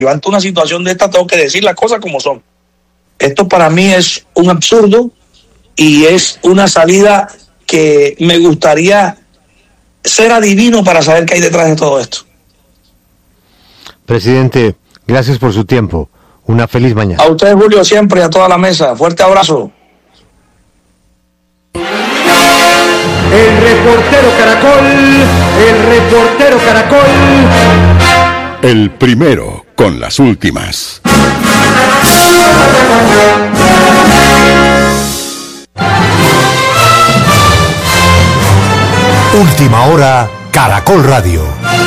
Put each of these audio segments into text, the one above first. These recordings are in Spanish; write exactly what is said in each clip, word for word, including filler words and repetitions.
Yo ante una situación de esta tengo que decir las cosas como son. Esto para mí es un absurdo y es una salida que me gustaría ser adivino para saber qué hay detrás de todo esto. Presidente, gracias por su tiempo. Una feliz mañana. A usted, Julio, siempre, a toda la mesa. Fuerte abrazo. El reportero Caracol, el reportero Caracol. El primero con las últimas. Última hora, Caracol Radio.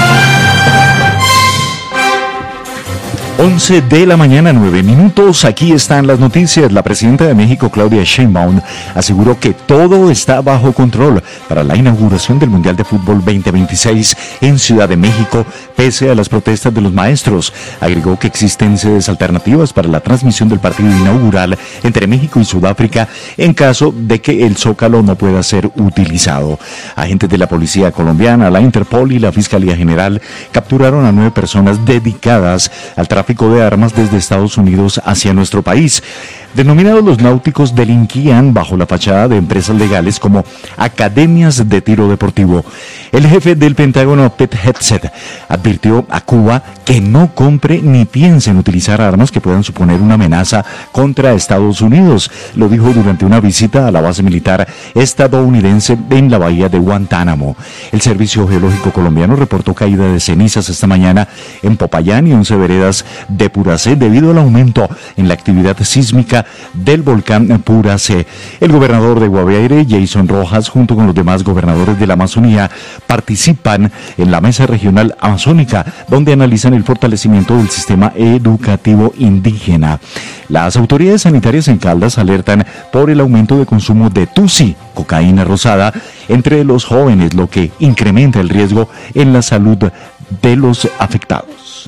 once de la mañana, nueve minutos. Aquí están las noticias. La presidenta de México, Claudia Sheinbaum, aseguró que todo está bajo control para la inauguración del Mundial de Fútbol veinte veintiséis en Ciudad de México, pese a las protestas de los maestros. Agregó que existen sedes alternativas para la transmisión del partido inaugural entre México y Sudáfrica en caso de que el Zócalo no pueda ser utilizado. Agentes de la Policía Colombiana, la Interpol y la Fiscalía General capturaron a nueve personas dedicadas al tráfico de armas desde Estados Unidos hacia nuestro país. Denominados los náuticos, delinquían bajo la fachada de empresas legales como academias de tiro deportivo. El jefe del Pentágono, Pete Hegseth, advirtió a Cuba que no compre ni piense en utilizar armas que puedan suponer una amenaza contra Estados Unidos. Lo dijo durante una visita a la base militar estadounidense en la bahía de Guantánamo. El Servicio Geológico Colombiano reportó caída de cenizas esta mañana en Popayán y once veredas de Puracé debido al aumento en la actividad sísmica del volcán Puracé. El gobernador de Guaviare, Jason Rojas, junto con los demás gobernadores de la Amazonía, participan en la Mesa Regional Amazónica, donde analizan el fortalecimiento del sistema educativo indígena. Las autoridades sanitarias en Caldas alertan por el aumento de consumo de tusi, cocaína rosada, entre los jóvenes, lo que incrementa el riesgo en la salud de los afectados.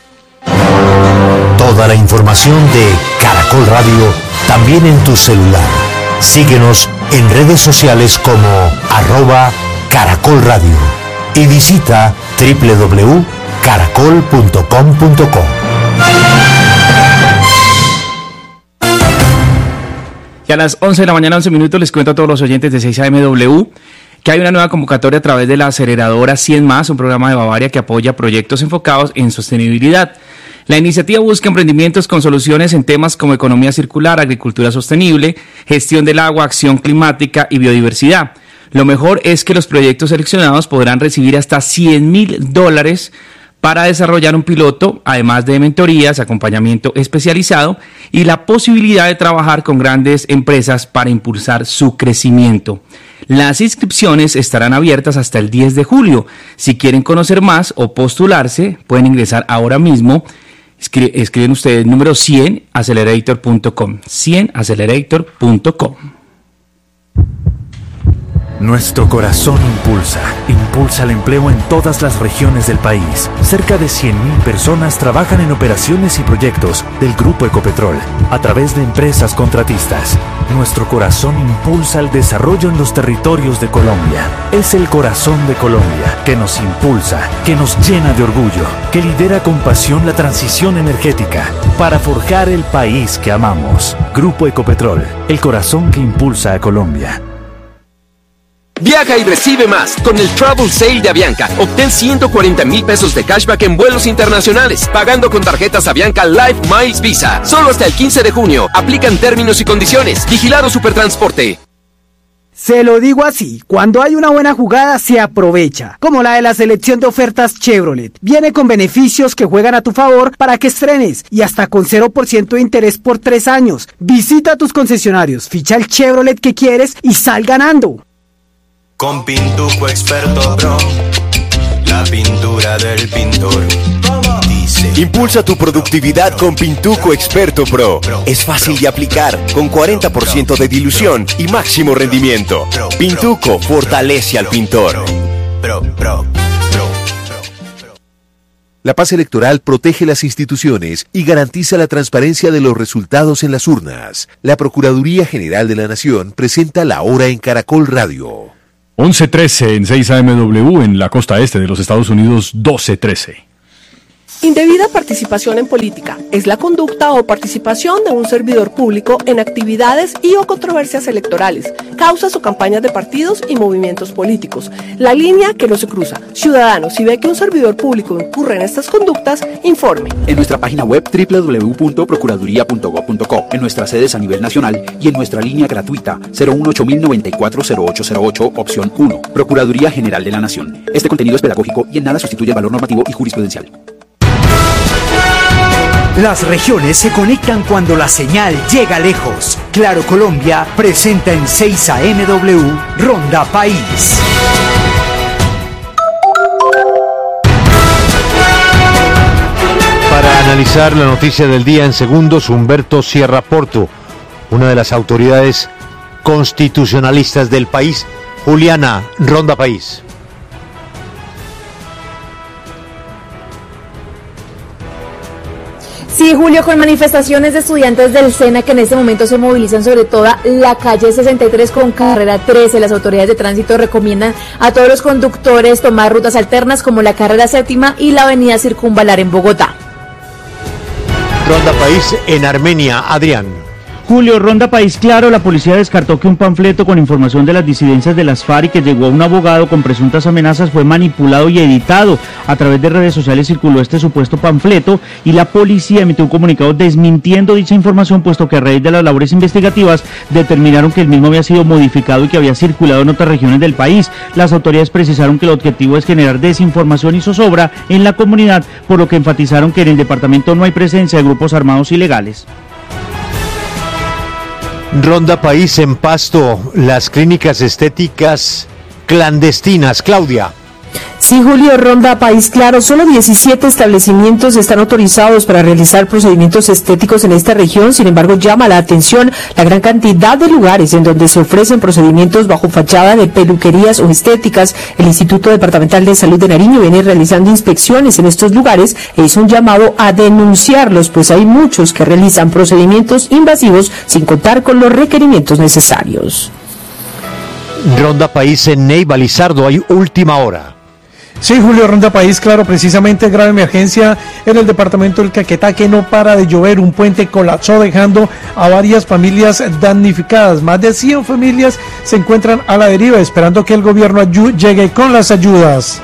Toda la información de Caracol Radio también en tu celular. Síguenos en redes sociales como arroba Caracol Radio y visita doble u doble u doble u punto caracol punto com punto co. Y a las once de la mañana, once minutos, les cuento a todos los oyentes de seis A M W que hay una nueva convocatoria a través de la aceleradora cien más, un programa de Bavaria que apoya proyectos enfocados en sostenibilidad. La iniciativa busca emprendimientos con soluciones en temas como economía circular, agricultura sostenible, gestión del agua, acción climática y biodiversidad. Lo mejor es que los proyectos seleccionados podrán recibir hasta cien mil dólares para desarrollar un piloto, además de mentorías, acompañamiento especializado y la posibilidad de trabajar con grandes empresas para impulsar su crecimiento. Las inscripciones estarán abiertas hasta el diez de julio. Si quieren conocer más o postularse, pueden ingresar ahora mismo. Escri- escriben ustedes número cien accelerator punto com, cien accelerator punto com. Nuestro corazón impulsa, impulsa el empleo en todas las regiones del país. Cerca de cien mil personas trabajan en operaciones y proyectos del Grupo Ecopetrol a través de empresas contratistas. Nuestro corazón impulsa el desarrollo en los territorios de Colombia. Es el corazón de Colombia que nos impulsa, que nos llena de orgullo, que lidera con pasión la transición energética para forjar el país que amamos. Grupo Ecopetrol, el corazón que impulsa a Colombia. Viaja y recibe más con el Travel Sale de Avianca. Obtén ciento cuarenta mil pesos de cashback en vuelos internacionales, pagando con tarjetas Avianca Life Miles Visa. Solo hasta el quince de junio. Aplican términos y condiciones. Vigilado Supertransporte. Se lo digo así, cuando hay una buena jugada se aprovecha, como la de la selección de ofertas Chevrolet. Viene con beneficios que juegan a tu favor para que estrenes y hasta con cero por ciento de interés por tres años. Visita tus concesionarios, ficha el Chevrolet que quieres y sal ganando. Con Pintuco Experto Pro, la pintura del pintor. Dice. Impulsa tu productividad con Pintuco Experto Pro. Es fácil de aplicar, con cuarenta por ciento de dilución y máximo rendimiento. Pintuco fortalece al pintor. Pro, pro, pro. La paz electoral protege las instituciones y garantiza la transparencia de los resultados en las urnas. La Procuraduría General de la Nación presenta La Hora en Caracol Radio. once trece en seis A M W, en la costa este de los Estados Unidos, doce trece. Indebida participación en política es la conducta o participación de un servidor público en actividades y o controversias electorales, causas o campañas de partidos y movimientos políticos. La línea que no se cruza. Ciudadano, si ve que un servidor público incurre en estas conductas, informe. En nuestra página web doble u doble u doble u punto procuraduría punto gob punto co, en nuestras sedes a nivel nacional y en nuestra línea gratuita cero uno ocho mil noventa y cuatro cero ocho cero ocho, opción uno. Procuraduría General de la Nación. Este contenido es pedagógico y en nada sustituye el valor normativo y jurisprudencial. Las regiones se conectan cuando la señal llega lejos. Claro Colombia presenta en seis A M W Ronda País. Para analizar la noticia del día en segundos, Humberto Sierra Porto, una de las autoridades constitucionalistas del país. Juliana, Ronda País. Sí, Julio, con manifestaciones de estudiantes del SENA que en este momento se movilizan sobre toda la calle sesenta y tres con carrera trece. Las autoridades de tránsito recomiendan a todos los conductores tomar rutas alternas como la carrera séptima y la avenida Circunvalar en Bogotá. Ronda País en Armenia, Adrián. Julio, Ronda País Claro, la policía descartó que un panfleto con información de las disidencias de las FARC que llegó a un abogado con presuntas amenazas fue manipulado y editado. A través de redes sociales circuló este supuesto panfleto y la policía emitió un comunicado desmintiendo dicha información, puesto que a raíz de las labores investigativas determinaron que el mismo había sido modificado y que había circulado en otras regiones del país. Las autoridades precisaron que el objetivo es generar desinformación y zozobra en la comunidad, por lo que enfatizaron que en el departamento no hay presencia de grupos armados ilegales. Ronda País en Pasto, las clínicas estéticas clandestinas. Claudia. Sí, Julio, Ronda País Claro, solo diecisiete establecimientos están autorizados para realizar procedimientos estéticos en esta región. Sin embargo, llama la atención la gran cantidad de lugares en donde se ofrecen procedimientos bajo fachada de peluquerías o estéticas. El Instituto Departamental de Salud de Nariño viene realizando inspecciones en estos lugares e hizo un llamado a denunciarlos, pues hay muchos que realizan procedimientos invasivos sin contar con los requerimientos necesarios. Ronda País en Neiva, Lizardo, hay última hora. Sí, Julio, Ronda País Claro, precisamente grave emergencia en el departamento del Caquetá, que no para de llover. Un puente colapsó dejando a varias familias damnificadas. Más de cien familias se encuentran a la deriva esperando que el gobierno llegue con las ayudas.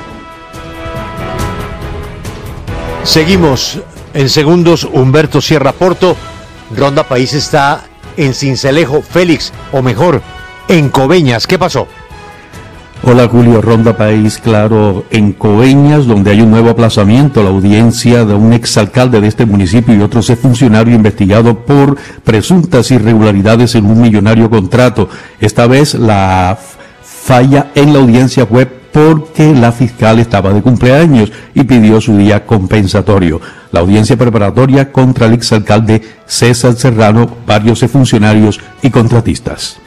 Seguimos en segundos. Humberto Sierra Porto. Ronda País está en Sincelejo, Félix, o mejor, en Coveñas. ¿Qué pasó? Hola Julio, Ronda País Claro en Coveñas, donde hay un nuevo aplazamiento a la audiencia de un exalcalde de este municipio y otro exfuncionario investigado por presuntas irregularidades en un millonario contrato. Esta vez la falla en la audiencia fue porque la fiscal estaba de cumpleaños y pidió su día compensatorio. La audiencia preparatoria contra el exalcalde César Serrano, varios exfuncionarios y contratistas.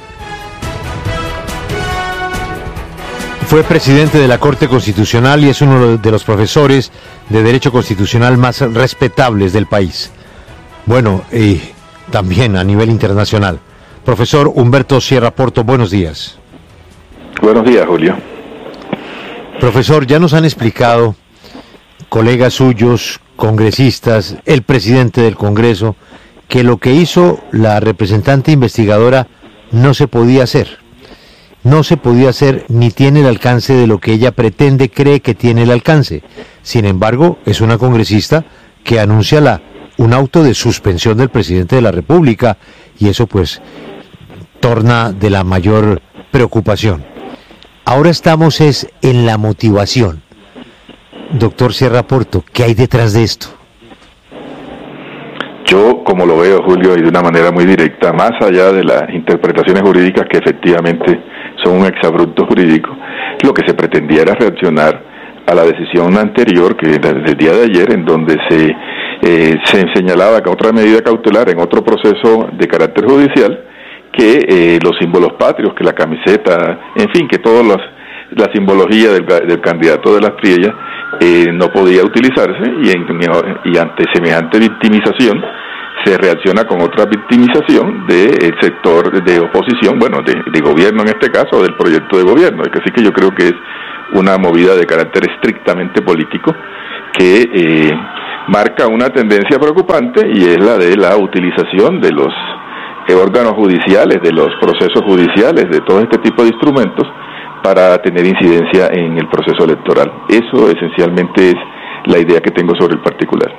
Fue presidente de la Corte Constitucional y es uno de los profesores de Derecho Constitucional más respetables del país. Bueno, y también a nivel internacional. Profesor Humberto Sierra Porto, buenos días. Buenos días, Julio. Profesor, ya nos han explicado colegas suyos, congresistas, el presidente del Congreso, que lo que hizo la representante investigadora no se podía hacer. No se podía hacer ni tiene el alcance de lo que ella pretende, cree que tiene el alcance. Sin embargo, es una congresista que anuncia la, un auto de suspensión del presidente de la República y eso pues torna de la mayor preocupación. Ahora estamos es en la motivación. Doctor Sierra Porto, ¿qué hay detrás de esto? Yo, como lo veo, Julio, y de una manera muy directa, más allá de las interpretaciones jurídicas que efectivamente son un exabrupto jurídico, lo que se pretendía era reaccionar a la decisión anterior, que desde el día de ayer, en donde se, eh, se señalaba que otra medida cautelar en otro proceso de carácter judicial, que eh, los símbolos patrios, que la camiseta, en fin, que todas las la simbología del, del candidato de las Priellas eh, no podía utilizarse y, en, y ante semejante victimización se reacciona con otra victimización del sector de oposición, bueno, de, de gobierno en este caso, del proyecto de gobierno. Así que yo creo que es una movida de carácter estrictamente político que eh, marca una tendencia preocupante y es la de la utilización de los órganos judiciales, de los procesos judiciales, de todo este tipo de instrumentos para tener incidencia en el proceso electoral. Eso esencialmente es la idea que tengo sobre el particular.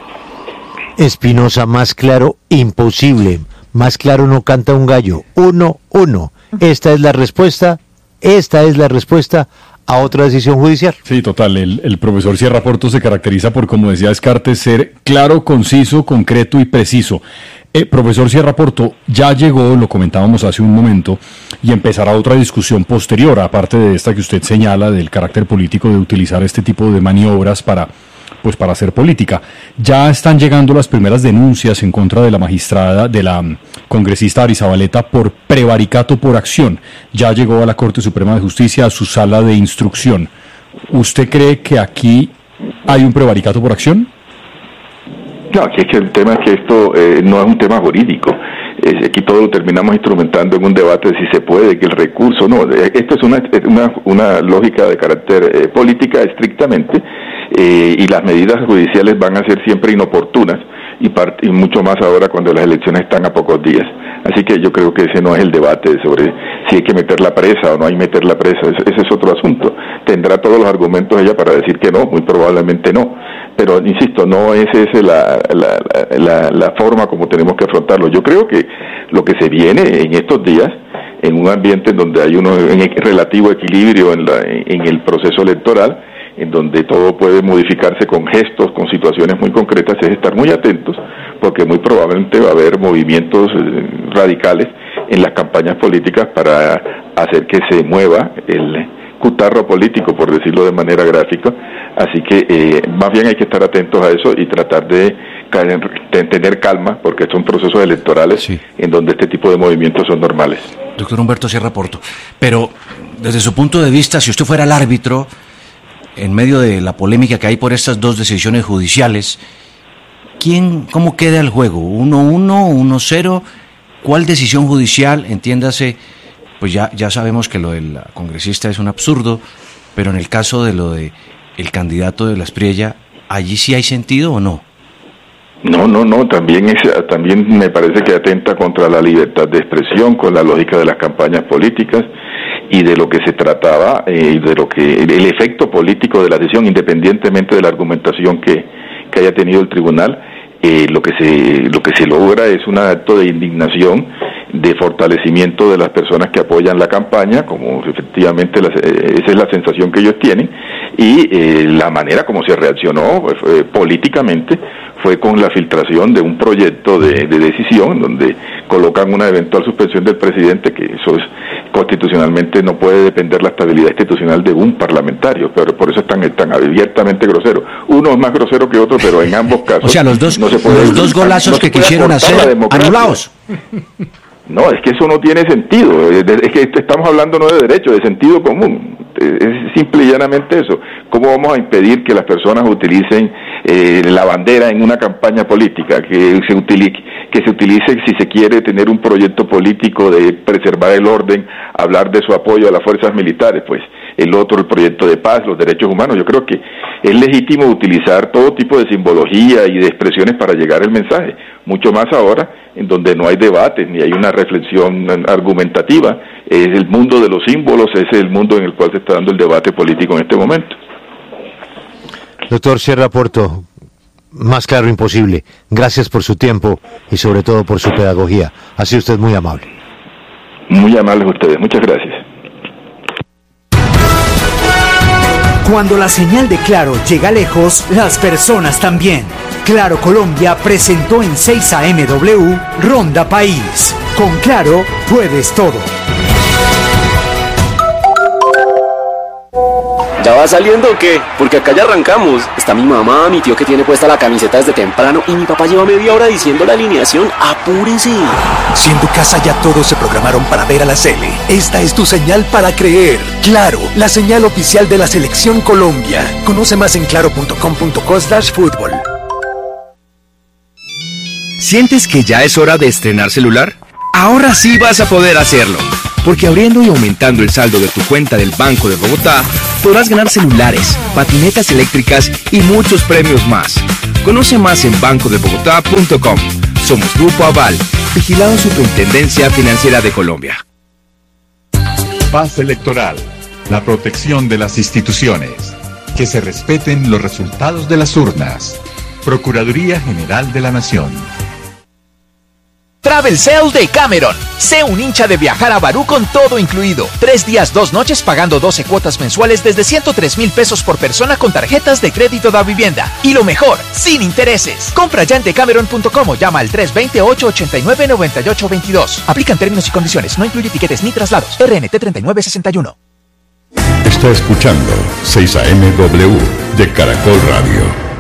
Espinosa, más claro, imposible. Más claro no canta un gallo. Uno, uno. Esta es la respuesta, esta es la respuesta a otra decisión judicial. Sí, total. El, el profesor Sierra Porto se caracteriza por, como decía Descartes, ser claro, conciso, concreto y preciso. Eh, profesor Sierra Porto, ya llegó, lo comentábamos hace un momento, y empezará otra discusión posterior, aparte de esta que usted señala, del carácter político de utilizar este tipo de maniobras para, pues, para hacer política. Ya están llegando las primeras denuncias en contra de la magistrada, de la congresista Arizabaleta, por prevaricato por acción. Ya llegó a la Corte Suprema de Justicia, a su sala de instrucción. ¿Usted cree que aquí hay un prevaricato por acción? No, aquí es que el tema es que esto eh, no es un tema jurídico. Eh, aquí todo lo terminamos instrumentando en un debate de si se puede, que el recurso, no. Eh, esto es una, una, una lógica de carácter eh, política estrictamente, eh, y las medidas judiciales van a ser siempre inoportunas, y, part, y mucho más ahora cuando las elecciones están a pocos días. Así que yo creo que ese no es el debate sobre si hay que meter la presa o no hay que meter la presa, ese, ese es otro asunto. Tendrá todos los argumentos ella para decir que no, muy probablemente no, pero insisto, no es esa la, la, la, la forma como tenemos que afrontarlo. Yo creo que lo que se viene en estos días, en un ambiente en donde hay un relativo equilibrio en, la, en el proceso electoral, en donde todo puede modificarse con gestos, con situaciones muy concretas, es estar muy atentos, porque muy probablemente va a haber movimientos eh, radicales en las campañas políticas para hacer que se mueva el cutarro político, por decirlo de manera gráfica. Así que eh, más bien hay que estar atentos a eso y tratar de, de tener calma, porque son procesos electorales, sí, en donde este tipo de movimientos son normales. Doctor Humberto Sierra Porto, pero desde su punto de vista, si usted fuera el árbitro, en medio de la polémica que hay por estas dos decisiones judiciales, ¿quién, cómo queda el juego? ¿uno uno, uno cero? ¿Cuál decisión judicial? Entiéndase, pues ya, ya sabemos que lo del congresista es un absurdo, pero en el caso de lo de el candidato de la Espriella, ¿allí sí hay sentido o no? No, no, no, también es, también me parece que atenta contra la libertad de expresión, con la lógica de las campañas políticas y de lo que se trataba, eh, de lo que el efecto político de la decisión, independientemente de la argumentación que, que haya tenido el tribunal. Eh, lo que se lo que se logra es un acto de indignación, de fortalecimiento de las personas que apoyan la campaña, como efectivamente la, eh, esa es la sensación que ellos tienen, y eh, la manera como se reaccionó eh, políticamente fue con la filtración de un proyecto de, de decisión donde colocan una eventual suspensión del presidente, que eso es constitucionalmente no puede depender la estabilidad institucional de un parlamentario, pero por eso es tan, tan abiertamente grosero. Uno es más grosero que otro, pero en ambos casos o sea, los dos, no se puede, los dos golazos no que quisieron hacer anulados. No, es que eso no tiene sentido, es que estamos hablando no de derecho, de sentido común, es simple y llanamente eso. ¿Cómo vamos a impedir que las personas utilicen eh, la bandera en una campaña política, que se utilice, que se utilice si se quiere tener un proyecto político de preservar el orden, hablar de su apoyo a las fuerzas militares? Pues el otro, el proyecto de paz, los derechos humanos. Yo creo que es legítimo utilizar todo tipo de simbología y de expresiones para llegar el mensaje, mucho más ahora en donde no hay debate ni hay una reflexión argumentativa. Es el mundo de los símbolos, es el mundo en el cual se está dando el debate político en este momento. Doctor Sierra Porto, más claro imposible. Gracias por su tiempo y sobre todo por su pedagogía. Ha sido usted muy amable. Muy amables ustedes, muchas gracias. Cuando la señal de Claro llega lejos, las personas también. Claro Colombia presentó en seis A M W Ronda País. Con Claro puedes todo. ¿Ya va saliendo o qué? Porque acá ya arrancamos. Está mi mamá, mi tío que tiene puesta la camiseta desde temprano y mi papá lleva media hora diciendo la alineación. ¡Apúrense! Si en tu casa ya todos se programaron para ver a la Sele, esta es tu señal para creer. Claro, la señal oficial de la Selección Colombia. Conoce más en claro punto com punto co slash fútbol. ¿Sientes que ya es hora de estrenar celular? Ahora sí vas a poder hacerlo, porque abriendo y aumentando el saldo de tu cuenta del Banco de Bogotá, podrás ganar celulares, patinetas eléctricas y muchos premios más. Conoce más en banco de bogotá punto com. Somos Grupo Aval, vigilado Superintendencia Financiera de Colombia. Paz electoral, la protección de las instituciones, que se respeten los resultados de las urnas. Procuraduría General de la Nación. Travel Sale de Cameron. Sé un hincha de viajar a Barú con todo incluido. Tres días, dos noches pagando doce cuotas mensuales desde ciento tres mil pesos por persona con tarjetas de crédito da vivienda. Y lo mejor, sin intereses. Compra ya en decameron punto com o llama al tres dos cero, ocho ocho nueve, nueve ocho dos dos. Aplican términos y condiciones. No incluye tiquetes ni traslados. R N T treinta y nueve sesenta y uno. Está escuchando seis A M W de Caracol Radio.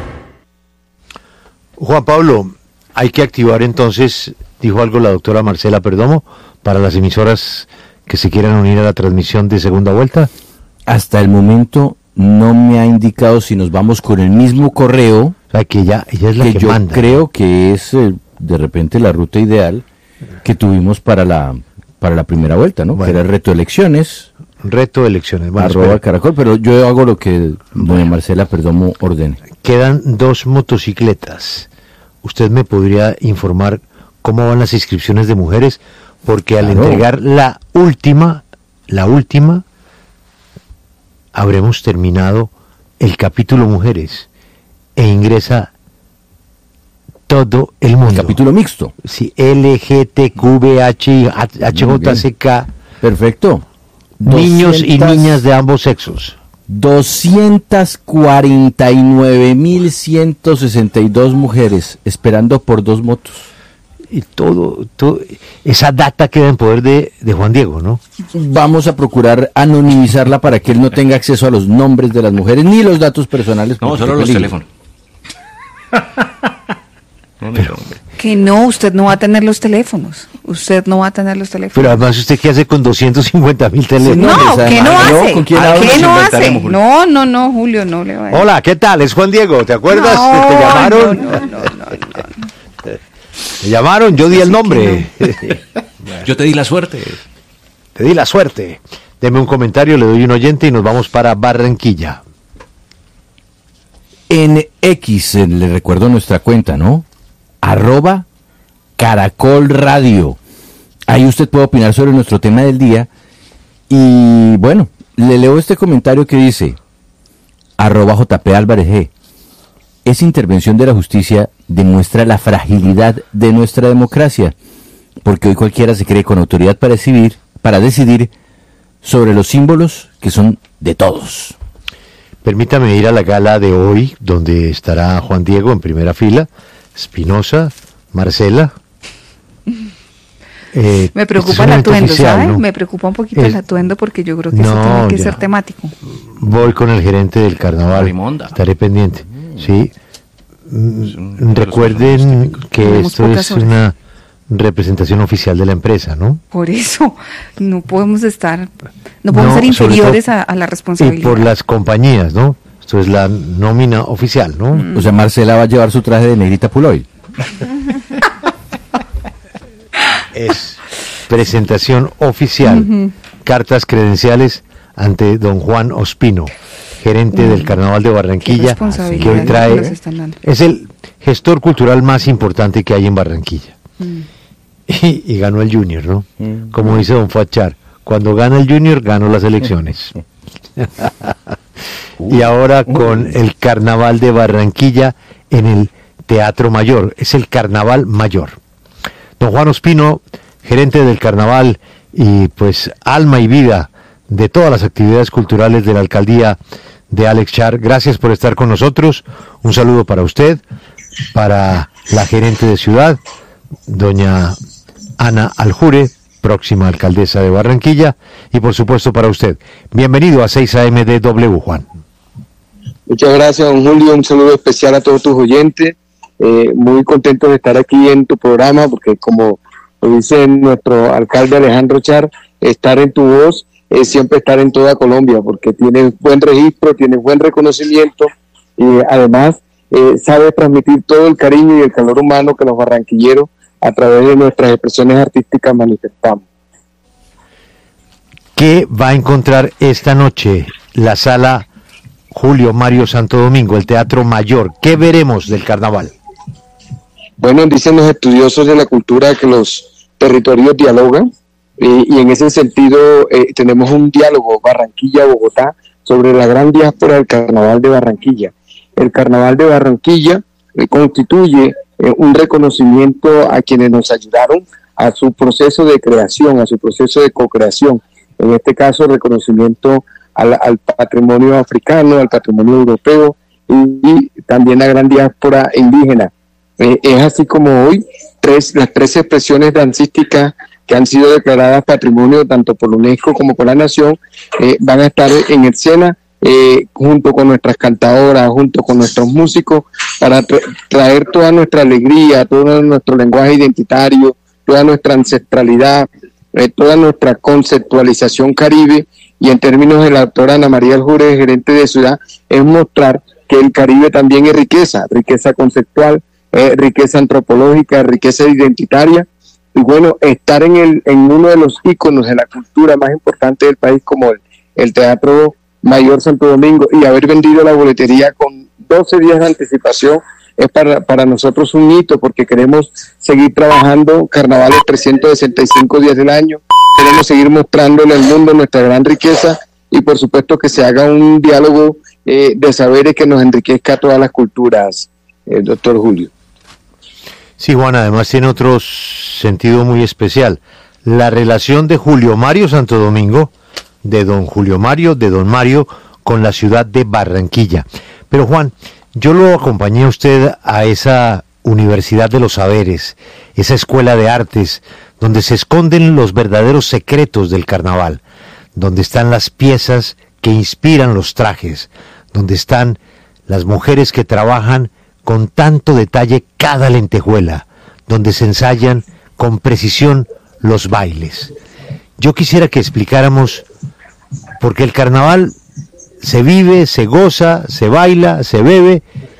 Juan Pablo, hay que activar entonces, dijo algo la doctora Marcela Perdomo, para las emisoras que se quieran unir a la transmisión de segunda vuelta. Hasta el momento no me ha indicado si nos vamos con el mismo correo. O sea, que ella, ella es la que, que yo manda. Creo que es eh, de repente la ruta ideal que tuvimos para la para la primera vuelta, ¿no? Bueno. Que era el reto de elecciones. Reto de elecciones. Bueno, arroba espera. Caracol, pero yo hago lo que doña Marcela Perdomo ordene. Quedan dos motocicletas. ¿Usted me podría informar cómo van las inscripciones de mujeres? Porque al Claro. entregar la última, la última, habremos terminado el capítulo mujeres e ingresa todo el mundo. El capítulo mixto. Sí, L G T Q V H, H J C K. Perfecto. Niños y doscientas niñas de ambos sexos. doscientas cuarenta y nueve mil ciento sesenta y dos mujeres esperando por dos motos. Y todo, todo, esa data queda en poder de, de Juan Diego, ¿no? Vamos a procurar anonimizarla para que él no tenga acceso a los nombres de las mujeres ni los datos personales. No, solo los teléfonos. Pero, que no, usted no va a tener los teléfonos. Usted no va a tener los teléfonos. Pero además, ¿usted qué hace con doscientos cincuenta mil teléfonos? No, ¿qué no hace? ¿Con quién ¿Qué no hace? Julio? No, no, no, Julio, no le va a decir. Hola, ¿qué tal? Es Juan Diego, ¿te acuerdas? No, ¿Te llamaron? No, no, no, no, no. ¿Te llamaron? Yo di el nombre. Yo te di la suerte. Te di la suerte. Deme un comentario, le doy un oyente y nos vamos para Barranquilla. En X, eh, le recuerdo nuestra cuenta, ¿no? Arroba Caracol Radio. Ahí usted puede opinar sobre nuestro tema del día. Y bueno, le leo este comentario que dice, arroba J P Álvarez G. Esa intervención de la justicia demuestra la fragilidad de nuestra democracia, porque hoy cualquiera se cree con autoridad para decidir, para decidir sobre los símbolos que son de todos. Permítame ir a la gala de hoy, donde estará Juan Diego en primera fila, Espinosa, Marcela. Eh, Me preocupa este es el un evento atuendo, oficial, ¿sabe? ¿no? Me preocupa un poquito Es- el atuendo porque yo creo que No, eso tiene que ya. ser temático. Voy con el gerente del carnaval. Estaré pendiente. Sí. Mm, Recuerden que Tenemos esto pocas es horas. una representación oficial de la empresa, ¿no? Por eso no podemos estar, no podemos No, ser sobre inferiores todo- a, a la Y responsabilidad. por las compañías, ¿no? Esto es la nómina oficial, ¿no? O sea, Marcela va a llevar su traje de negrita Puloy. Es presentación oficial. Ujú. Cartas credenciales ante don Juan Ospino, gerente Uy, del Carnaval de qué Barranquilla, responsabilidad que hoy que nos trae, están dando. es el gestor cultural más importante que hay en Barranquilla. Mm. Y, y ganó el Junior, ¿no? Como dice don Fachar, cuando gana el Junior, ganó las elecciones. Y ahora con el Carnaval de Barranquilla en el Teatro Mayor, es el Carnaval Mayor. Don Juan Ospino, gerente del Carnaval y pues alma y vida de todas las actividades culturales de la alcaldía de Alex Char, gracias por estar con nosotros. Un saludo para usted, para la gerente de ciudad, doña Ana Aljure, próxima alcaldesa de Barranquilla, y por supuesto para usted. Bienvenido a seis A M D W, Juan. Muchas gracias, don Julio. Un saludo especial a todos tus oyentes. Eh, muy contento de estar aquí en tu programa, porque como lo dice nuestro alcalde Alejandro Char, estar en tu voz es siempre estar en toda Colombia, porque tienes buen registro, tienes buen reconocimiento y además eh, sabes transmitir todo el cariño y el calor humano que los barranquilleros a través de nuestras expresiones artísticas manifestamos. ¿Qué va a encontrar esta noche la sala Julio Mario Santo Domingo, el Teatro Mayor. ¿Qué veremos del carnaval? Bueno, dicen los estudiosos de la cultura que los territorios dialogan, eh, y en ese sentido eh, tenemos un diálogo Barranquilla-Bogotá sobre la gran diáspora del Carnaval de Barranquilla. El Carnaval de Barranquilla eh, constituye eh, un reconocimiento a quienes nos ayudaron a su proceso de creación, a su proceso de co-creación. En este caso, reconocimiento al, al patrimonio africano, al patrimonio europeo y, y también la gran diáspora indígena. Eh, es así como hoy tres, las tres expresiones dancísticas que han sido declaradas patrimonio tanto por la UNESCO como por la Nación eh, van a estar en escena eh, junto con nuestras cantadoras, junto con nuestros músicos, para tra- traer toda nuestra alegría, todo nuestro lenguaje identitario, toda nuestra ancestralidad, eh, toda nuestra conceptualización caribe, y en términos de la doctora Ana María Aljure, gerente de ciudad, es mostrar que el Caribe también es riqueza, riqueza conceptual, eh, riqueza antropológica, riqueza identitaria, y bueno, estar en, el, en uno de los íconos de la cultura más importante del país como el, el Teatro Mayor Santo Domingo, y haber vendido la boletería con doce días de anticipación, es para, para nosotros un hito, porque queremos seguir trabajando carnavales trescientos sesenta y cinco días del año, queremos seguir mostrándole al mundo nuestra gran riqueza, y por supuesto que se haga un diálogo eh, de saberes que nos enriquezca a todas las culturas, eh, doctor Julio. Sí, Juan, además tiene otro sentido muy especial. La relación de Julio Mario Santo Domingo, de don Julio Mario, de don Mario, con la ciudad de Barranquilla. Pero Juan, yo lo acompañé a usted a esa Universidad de los Saberes, esa escuela de artes, donde se esconden los verdaderos secretos del carnaval, donde están las piezas que inspiran los trajes, donde están las mujeres que trabajan con tanto detalle cada lentejuela, donde se ensayan con precisión los bailes. Yo quisiera que explicáramos, porque el carnaval se vive, se goza, se baila, se bebe,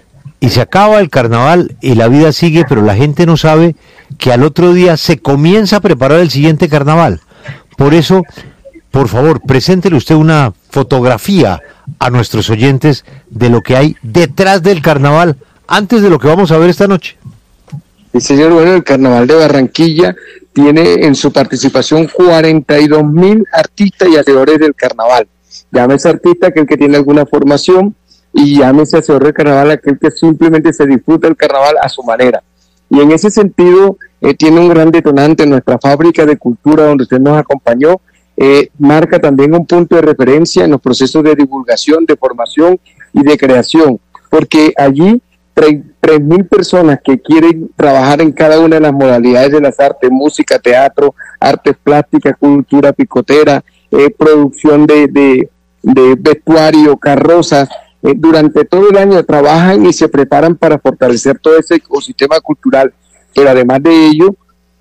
y se acaba el carnaval y la vida sigue, pero la gente no sabe que al otro día se comienza a preparar el siguiente carnaval. Por eso, por favor, preséntele usted una fotografía a nuestros oyentes de lo que hay detrás del carnaval, antes de lo que vamos a ver esta noche. Sí, señor, bueno, el Carnaval de Barranquilla tiene en su participación cuarenta y dos mil artistas y hacedores del carnaval. Llámese artista aquel que tiene alguna formación, y llámese hacedor del carnaval aquel que simplemente se disfruta el carnaval a su manera. Y en ese sentido eh, tiene un gran detonante en nuestra fábrica de cultura donde usted nos acompañó, eh, marca también un punto de referencia en los procesos de divulgación, de formación y de creación, porque allí tres mil personas que quieren trabajar en cada una de las modalidades de las artes, música, teatro, artes plásticas, cultura picotera, eh, producción de, de, de vestuario, carrozas, eh, durante todo el año trabajan y se preparan para fortalecer todo ese ecosistema cultural. Pero además de ello,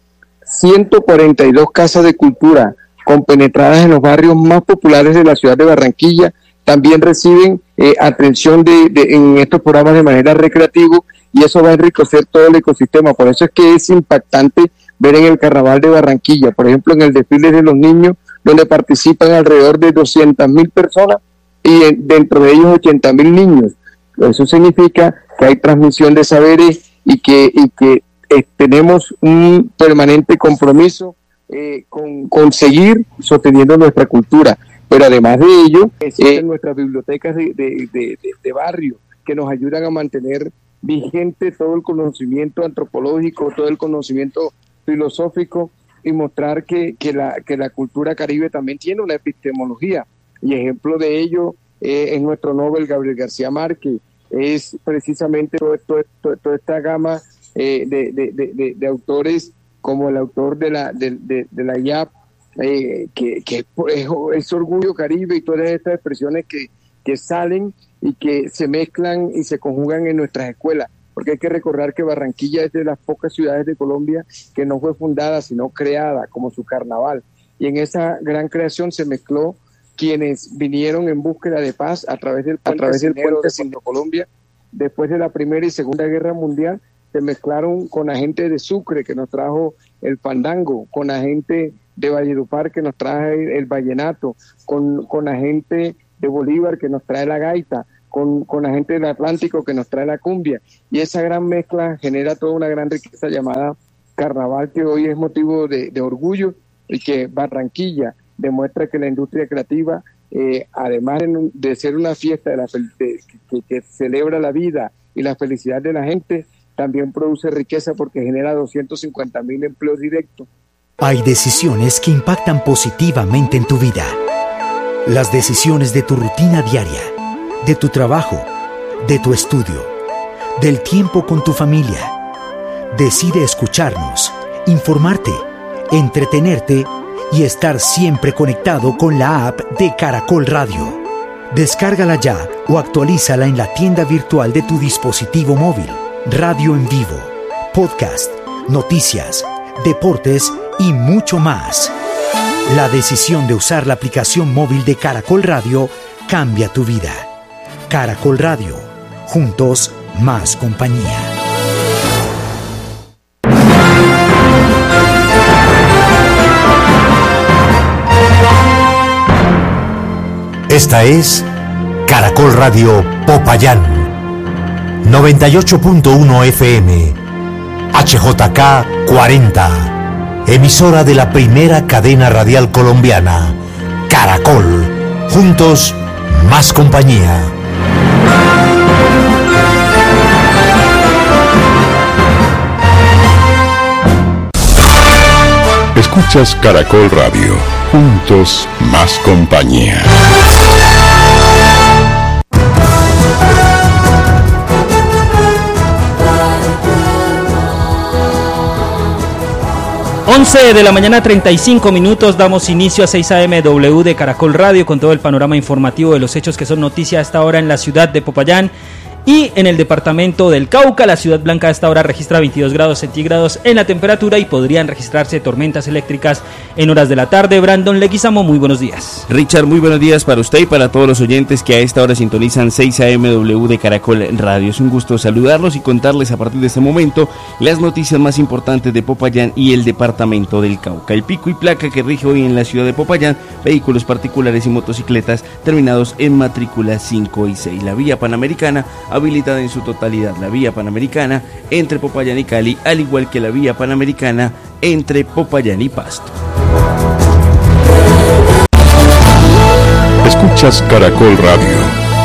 ciento cuarenta y dos casas de cultura compenetradas en los barrios más populares de la ciudad de Barranquilla también reciben eh, atención de, de, en estos programas de manera recreativa, y eso va a enriquecer todo el ecosistema. Por eso es que es impactante ver en el Carnaval de Barranquilla, por ejemplo, en el desfile de los niños, donde participan alrededor de doscientas mil personas y en, dentro de ellos ochenta mil niños. Eso significa que hay transmisión de saberes y que, y que eh, tenemos un permanente compromiso eh, con, con seguir sosteniendo nuestra cultura. Pero además de ello, existen nuestras bibliotecas de, de, de, de, de barrio que nos ayudan a mantener vigente todo el conocimiento antropológico, todo el conocimiento filosófico, y mostrar que, que, la, que la cultura caribe también tiene una epistemología. Y ejemplo de ello eh, es nuestro Nobel Gabriel García Márquez, es precisamente todo, todo, todo, toda esta gama eh, de, de, de, de, de autores, como el autor de la, de, de, de la I A P, Eh, que, que es, es orgullo caribe, y todas estas expresiones que, que salen y que se mezclan y se conjugan en nuestras escuelas, porque hay que recordar que Barranquilla es de las pocas ciudades de Colombia que no fue fundada sino creada como su carnaval, y en esa gran creación se mezcló quienes vinieron en búsqueda de paz a través del, a través del puente de Colombia. Después de la Primera y Segunda Guerra Mundial se mezclaron con la gente de Sucre, que nos trajo el fandango, con la gente de Valledupar, que nos trae el vallenato, con, con la gente de Bolívar, que nos trae la gaita, con, con la gente del Atlántico que nos trae la cumbia, y esa gran mezcla genera toda una gran riqueza llamada carnaval, que hoy es motivo de, de orgullo, y que Barranquilla demuestra que la industria creativa, eh, además de ser una fiesta de la, de, que, que celebra la vida y la felicidad de la gente, también produce riqueza porque genera doscientos cincuenta mil empleos directos. Hay decisiones que impactan positivamente en tu vida. Las decisiones de tu rutina diaria, de tu trabajo, de tu estudio, del tiempo con tu familia. Decide escucharnos, informarte, entretenerte y estar siempre conectado con la app de Caracol Radio. Descárgala ya o actualízala en la tienda virtual de tu dispositivo móvil. Radio en vivo, podcast, noticias, deportes y mucho más. La decisión de usar la aplicación móvil de Caracol Radio cambia tu vida. Caracol Radio, juntos más compañía. Esta es Caracol Radio Popayán, noventa y ocho punto uno F M, H J K cuarenta, emisora de la primera cadena radial colombiana, Caracol, juntos más compañía. Escuchas Caracol Radio, juntos más compañía. once de la mañana, treinta y cinco minutos, damos inicio a seis A M W de Caracol Radio con todo el panorama informativo de los hechos que son noticia a esta hora en la ciudad de Popayán y en el departamento del Cauca. La ciudad blanca a esta hora registra veintidós grados centígrados en la temperatura y podrían registrarse tormentas eléctricas en horas de la tarde. Brandon Leguizamo, muy buenos días. Richard, muy buenos días para usted y para todos los oyentes que a esta hora sintonizan seis A M W de Caracol Radio. Es un gusto saludarlos y contarles a partir de este momento las noticias más importantes de Popayán y el departamento del Cauca. El pico y placa que rige hoy en la ciudad de Popayán: vehículos particulares y motocicletas terminados en matrícula cinco y seis. La vía panamericana habilitada en su totalidad, la vía panamericana entre Popayán y Cali, al igual que la vía panamericana entre Popayán y Pasto. Escuchas Caracol Radio.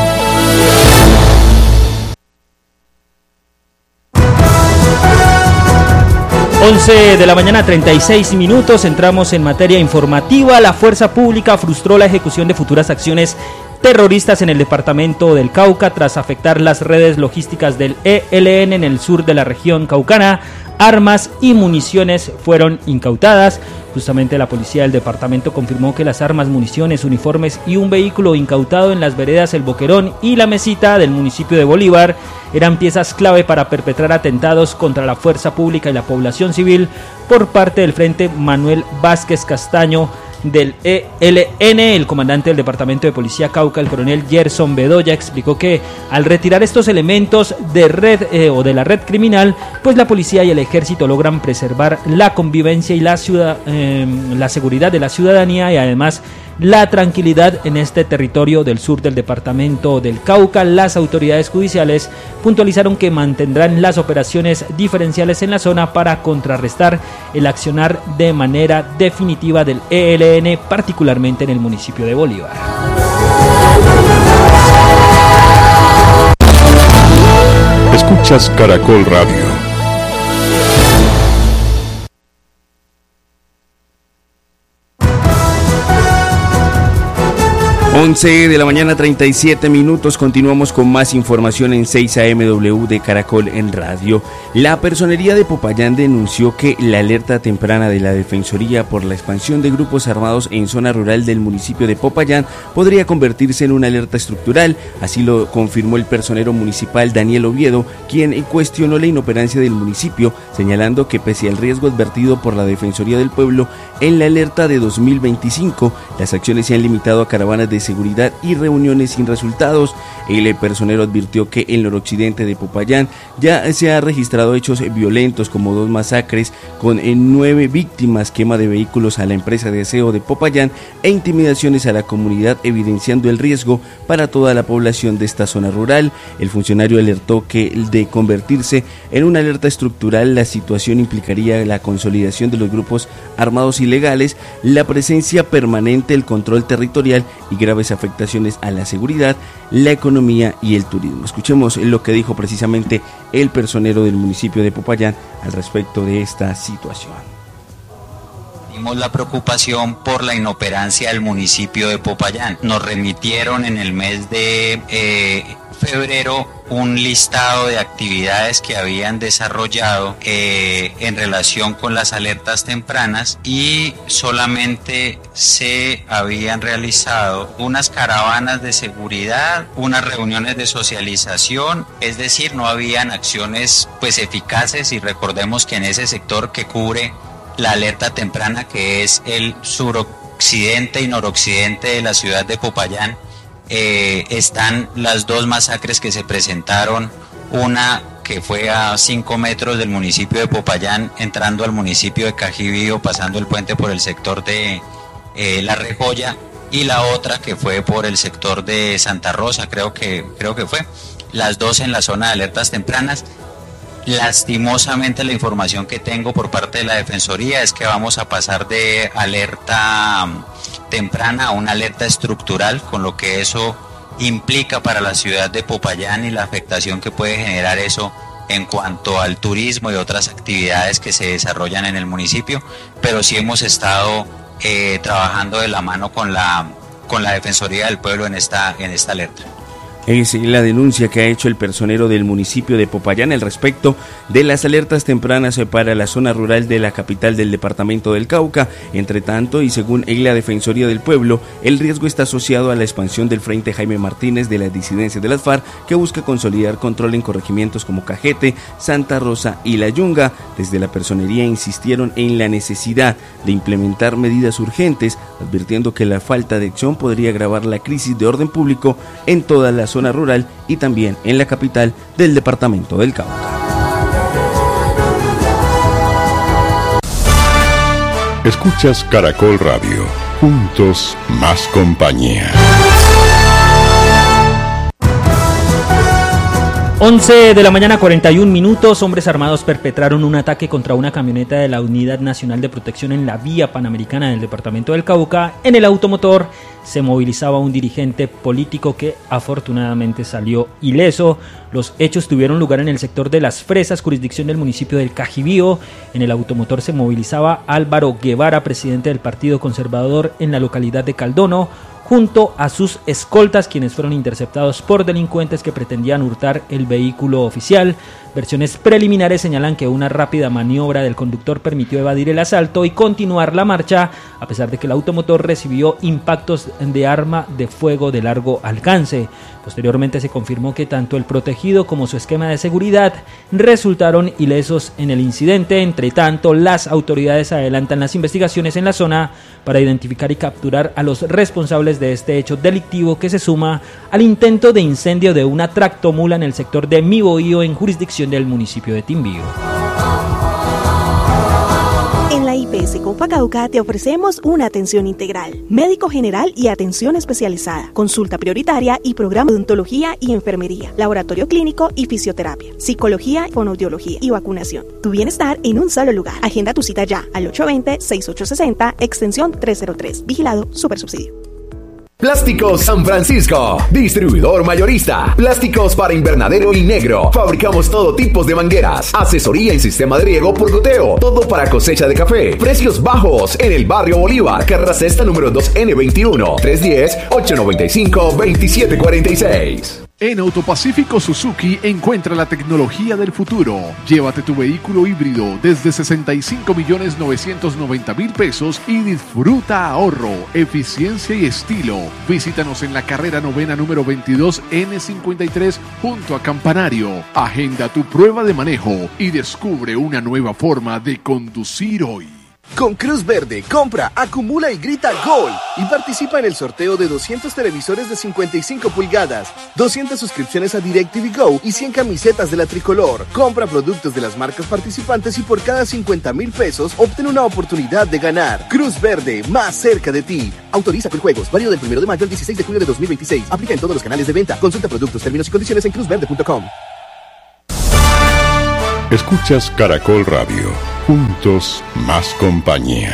once de la mañana, treinta y seis minutos, entramos en materia informativa. La fuerza pública frustró la ejecución de futuras acciones terroristas en el departamento del Cauca tras afectar las redes logísticas del E L N en el sur de la región caucana. Armas y municiones fueron incautadas. Justamente la policía del departamento confirmó que las armas, municiones, uniformes y un vehículo incautado en las veredas El Boquerón y La Mesita del municipio de Bolívar eran piezas clave para perpetrar atentados contra la fuerza pública y la población civil por parte del Frente Manuel Vázquez Castaño del E L N. El comandante del departamento de policía Cauca, el coronel Gerson Bedoya, explicó que al retirar estos elementos de red eh, o de la red criminal, pues la policía y el ejército logran preservar la convivencia y la ciudad, eh, la seguridad de la ciudadanía y además la tranquilidad en este territorio del sur del departamento del Cauca. Las autoridades judiciales puntualizaron que mantendrán las operaciones diferenciales en la zona para contrarrestar el accionar de manera definitiva del E L N, particularmente en el municipio de Bolívar. Escuchas Caracol Radio. once de la mañana, treinta y siete minutos, continuamos con más información en seis A M W de Caracol en Radio. La Personería de Popayán denunció que la alerta temprana de la Defensoría por la expansión de grupos armados en zona rural del municipio de Popayán podría convertirse en una alerta estructural. Así lo confirmó el personero municipal Daniel Oviedo, quien cuestionó la inoperancia del municipio, señalando que pese al riesgo advertido por la Defensoría del Pueblo en la alerta de dos mil veinticinco, las acciones se han limitado a caravanas de seguridad seguridad y reuniones sin resultados. El personero advirtió que en el noroccidente de Popayán ya se han registrado hechos violentos como dos masacres con nueve víctimas, quema de vehículos a la empresa de aseo de Popayán e intimidaciones a la comunidad, evidenciando el riesgo para toda la población de esta zona rural. El funcionario alertó que de convertirse en una alerta estructural, la situación implicaría la consolidación de los grupos armados ilegales, la presencia permanente, el control territorial y graves afectaciones a la seguridad, la economía y el turismo. Escuchemos lo que dijo precisamente el personero del municipio de Popayán al respecto de esta situación. Tenemos la preocupación por la inoperancia del municipio de Popayán. Nos remitieron en el mes de eh, febrero un listado de actividades que habían desarrollado eh, en relación con las alertas tempranas y solamente se habían realizado unas caravanas de seguridad, unas reuniones de socialización, es decir, no habían acciones pues eficaces, y recordemos que en ese sector que cubre la alerta temprana, que es el suroccidente y noroccidente de la ciudad de Popayán, Eh, están las dos masacres que se presentaron, una que fue a cinco metros del municipio de Popayán, entrando al municipio de Cajibío, pasando el puente por el sector de eh, La Rejoya, y la otra que fue por el sector de Santa Rosa, creo que, creo que fue, las dos en la zona de alertas tempranas. Lastimosamente la información que tengo por parte de la Defensoría es que vamos a pasar de alerta temprana a una alerta estructural, con lo que eso implica para la ciudad de Popayán y la afectación que puede generar eso en cuanto al turismo y otras actividades que se desarrollan en el municipio, pero sí hemos estado eh, trabajando de la mano con la, con la Defensoría del Pueblo en esta, en esta alerta. Es la denuncia que ha hecho el personero del municipio de Popayán al respecto de las alertas tempranas para la zona rural de la capital del departamento del Cauca. Entre tanto, y según la Defensoría del Pueblo, el riesgo está asociado a la expansión del Frente Jaime Martínez de las disidencias de las FARC, que busca consolidar control en corregimientos como Cajete, Santa Rosa y La Yunga. Desde la personería insistieron en la necesidad de implementar medidas urgentes, advirtiendo que la falta de acción podría agravar la crisis de orden público en toda la zona rural y también en la capital del departamento del Cauca. Escuchas Caracol Radio, juntos más compañía. once de la mañana, cuarenta y un minutos. Hombres armados perpetraron un ataque contra una camioneta de la Unidad Nacional de Protección en la vía panamericana del departamento del Cauca. En el automotor se movilizaba un dirigente político que afortunadamente salió ileso. Los hechos tuvieron lugar en el sector de Las Fresas, jurisdicción del municipio del Cajibío. En el automotor se movilizaba Álvaro Guevara, presidente del Partido Conservador en la localidad de Caldono, junto a sus escoltas, quienes fueron interceptados por delincuentes que pretendían hurtar el vehículo oficial. Versiones preliminares señalan que una rápida maniobra del conductor permitió evadir el asalto y continuar la marcha, a pesar de que el automotor recibió impactos de arma de fuego de largo alcance. Posteriormente se confirmó que tanto el protegido como su esquema de seguridad resultaron ilesos en el incidente. Entre tanto, las autoridades adelantan las investigaciones en la zona para identificar y capturar a los responsables de este hecho delictivo, que se suma al intento de incendio de una tractomula en el sector de Miboío, en jurisdicción del municipio de Timbío. En la I P S Copa Cauca te ofrecemos una atención integral, médico general y atención especializada, consulta prioritaria y programa de odontología y enfermería, laboratorio clínico y fisioterapia, psicología, fonoaudiología y vacunación. Tu bienestar en un solo lugar. Agenda tu cita ya al ocho dos cero, seis ocho seis cero, extensión trescientos tres. Vigilado Supersubsidio. Plásticos San Francisco, distribuidor mayorista, plásticos para invernadero y negro. Fabricamos todo tipo de mangueras, asesoría en sistema de riego por goteo, todo para cosecha de café. Precios bajos en el barrio Bolívar, carrera sexta número dos N veintiuno, tres uno cero, ocho nueve cinco, dos siete cuatro seis. En Autopacífico Suzuki encuentra la tecnología del futuro. Llévate tu vehículo híbrido desde sesenta y cinco millones novecientos noventa mil pesos y disfruta ahorro, eficiencia y estilo. Visítanos en la carrera novena número veintidós N cincuenta y tres junto a Campanario. Agenda tu prueba de manejo y descubre una nueva forma de conducir hoy. Con Cruz Verde, compra, acumula y grita ¡Gol! Y participa en el sorteo de doscientos televisores de cincuenta y cinco pulgadas, doscientas suscripciones a DirecTV Go y cien camisetas de la tricolor. Compra productos de las marcas participantes y por cada cincuenta mil pesos obtén una oportunidad de ganar. Cruz Verde, más cerca de ti. Autoriza con juegos, válido del primero de mayo al dieciséis de julio de dos mil veintiséis. Aplica en todos los canales de venta. Consulta productos, términos y condiciones en cruz verde punto com. Escuchas Caracol Radio. Juntos, más compañía.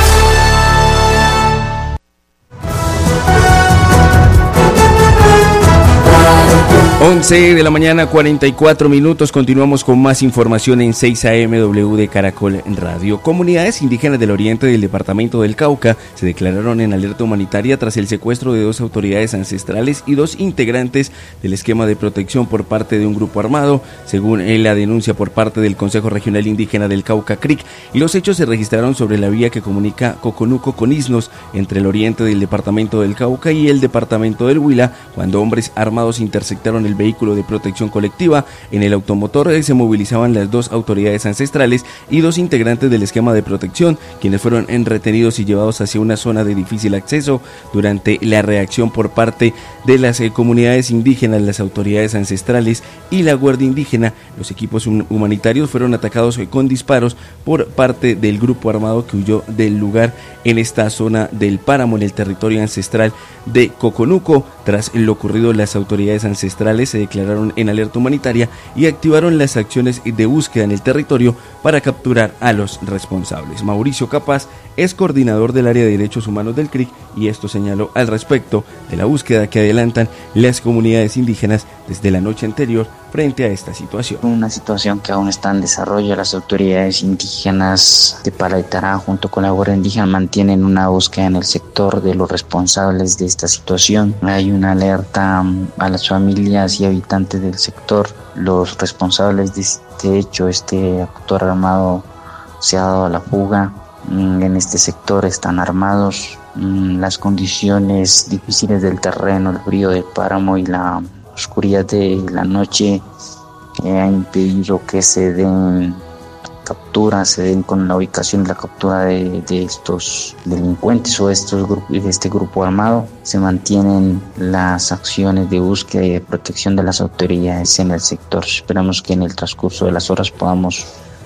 once de la mañana, cuarenta y cuatro minutos. Continuamos con más información en seis A M W de Caracol Radio. Comunidades indígenas del oriente del departamento del Cauca se declararon en alerta humanitaria tras el secuestro de dos autoridades ancestrales y dos integrantes del esquema de protección por parte de un grupo armado, según la denuncia por parte del Consejo Regional Indígena del Cauca, C R I C. Y los hechos se registraron sobre la vía que comunica Coconuco con Isnos, entre el oriente del departamento del Cauca y el departamento del Huila, cuando hombres armados interceptaron el vehículo de protección colectiva. En el automotor se movilizaban las dos autoridades ancestrales y dos integrantes del esquema de protección, quienes fueron retenidos y llevados hacia una zona de difícil acceso. Durante la reacción por parte de las eh, comunidades indígenas, las autoridades ancestrales y la Guardia Indígena, los equipos humanitarios fueron atacados con disparos por parte del grupo armado que huyó del lugar en esta zona del páramo, en el territorio ancestral de Coconuco. Tras lo ocurrido, las autoridades ancestrales se declararon en alerta humanitaria y activaron las acciones de búsqueda en el territorio para capturar a los responsables. Mauricio Capaz es coordinador del área de derechos humanos del C R I C y esto señaló al respecto de la búsqueda que adelantan las comunidades indígenas desde la noche anterior frente a esta situación. Una situación que aún está en desarrollo. Las autoridades indígenas de Palaitará junto con la Guardia Indígena mantienen una búsqueda en el sector de los responsables de esta situación. Hay una alerta a las familias y habitantes del sector. Los responsables de este hecho, este actor armado, se ha dado a la fuga. En este sector están armados. Las condiciones difíciles del terreno, el frío del páramo y la oscuridad de la noche eh, ha impedido que se den capturas, se den con la ubicación y la captura de, de estos delincuentes o estos grupos, de este grupo armado. Se mantienen las acciones de búsqueda y de protección de las autoridades en el sector. Esperamos que en el transcurso de las horas podamos